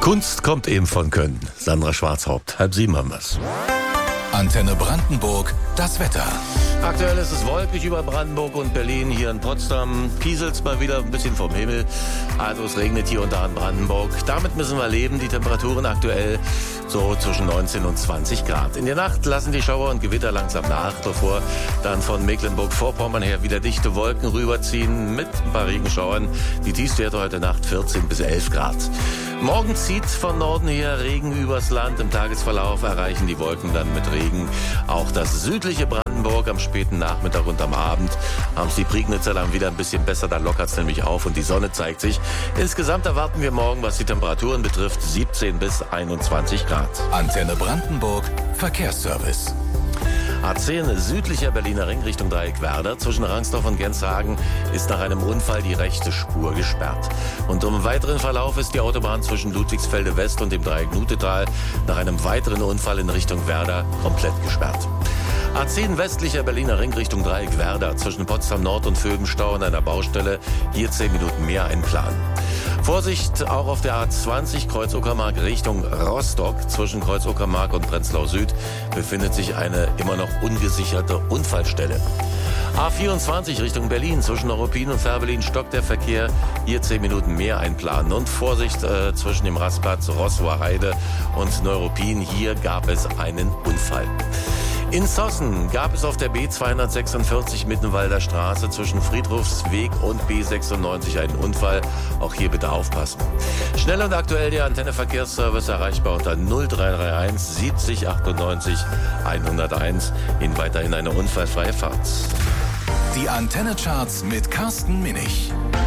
Kunst kommt eben von Können. Sandra Schwarzhaupt, 6:30 haben wir's. Antenne Brandenburg, das Wetter. Aktuell ist es wolkig über Brandenburg und Berlin. Hier in Potsdam pieselt's mal wieder ein bisschen vom Himmel. Also es regnet hier und da in Brandenburg. Damit müssen wir leben. Die Temperaturen aktuell so zwischen 19 und 20 Grad. In der Nacht lassen die Schauer und Gewitter langsam nach, bevor dann von Mecklenburg-Vorpommern her wieder dichte Wolken rüberziehen mit ein paar Regenschauern. Die Tiefstwerte heute Nacht 14 bis 11 Grad. Morgen zieht von Norden her Regen übers Land. Im Tagesverlauf erreichen die Wolken dann mit Regen auch das südliche Brandenburg. Am späten Nachmittag und am Abend haben es die Prignitzer dann wieder ein bisschen besser. Da lockert es nämlich auf und die Sonne zeigt sich. Insgesamt erwarten wir morgen, was die Temperaturen betrifft, 17 bis 21 Grad. Antenne Brandenburg, Verkehrsservice. A10 südlicher Berliner Ring Richtung Dreieck Werder. Zwischen Rangsdorf und Genshagen ist nach einem Unfall die rechte Spur gesperrt. Und um weiteren Verlauf ist die Autobahn zwischen Ludwigsfelde West und dem Dreieck Nutetal nach einem weiteren Unfall in Richtung Werder komplett gesperrt. A10 westlicher Berliner Ring Richtung Dreieck Werder. Zwischen Potsdam Nord und Vöbenstau an einer Baustelle. Hier 10 Minuten mehr einplanen. Vorsicht auch auf der A20 Kreuz Uckermark Richtung Rostock. Zwischen Kreuz Uckermark und Prenzlau Süd befindet sich eine immer noch ungesicherte Unfallstelle. A24 Richtung Berlin. Zwischen Neuruppin und Fährberlin stockt der Verkehr. Hier 10 Minuten mehr einplanen. Und Vorsicht zwischen dem Rastplatz Roßower Heide und Neuruppin. Hier gab es einen Unfall. In Sossen gab es auf der B246 Mittenwalder Straße zwischen Friedhofsweg und B96 einen Unfall. Auch hier bitte aufpassen. Schnell und aktuell der Antenne Verkehrsservice erreichbar unter 0331 70 98 101. Ihnen weiterhin eine unfallfreie Fahrt. Die Antenne Charts mit Carsten Minich.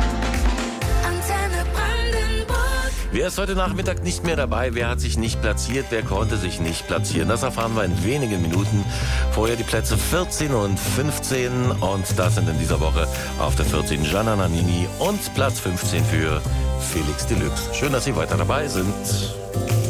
Wer ist heute Nachmittag nicht mehr dabei? Wer hat sich nicht platziert? Wer konnte sich nicht platzieren? Das erfahren wir in wenigen Minuten. Vorher die Plätze 14 und 15. Und das sind in dieser Woche auf der 14 Gianna Nannini und Platz 15 für Felix Deluxe. Schön, dass Sie weiter dabei sind.